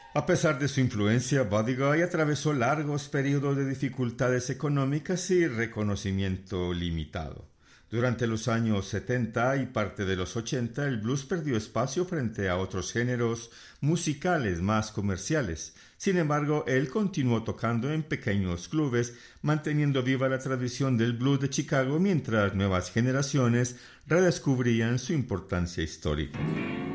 A pesar de su influencia, Buddy Guy atravesó largos periodos de dificultades económicas y reconocimiento limitado. Durante los años 70 y parte de los 80, el blues perdió espacio frente a otros géneros musicales más comerciales. Sin embargo, él continuó tocando en pequeños clubes, manteniendo viva la tradición del blues de Chicago mientras nuevas generaciones redescubrían su importancia histórica.